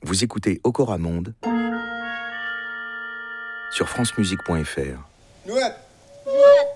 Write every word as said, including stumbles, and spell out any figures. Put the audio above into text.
Vous écoutez Okora Monde sur francemusique point f r. Nouette. Nouette.